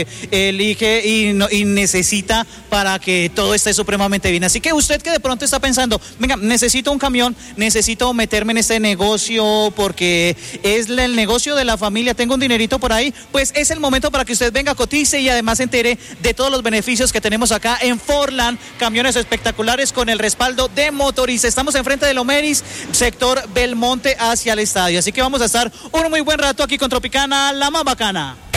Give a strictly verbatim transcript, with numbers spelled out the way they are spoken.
elige y, no, y necesita para que todo esté supremamente bien. Así que usted que de pronto está pensando, venga, necesito un camión, necesito meterme en este negocio porque es el negocio de la familia, tengo un dinerito por ahí, pues es el momento para que usted venga, cotice y además se entere de todos los beneficios que tenemos acá en Forland, camiones espectaculares con el respaldo de Motoriza. Estamos enfrente de Lomeris, sector Belmonte hacia el estadio, así que vamos a estar un muy buen rato aquí con Tropicana, la más bacana.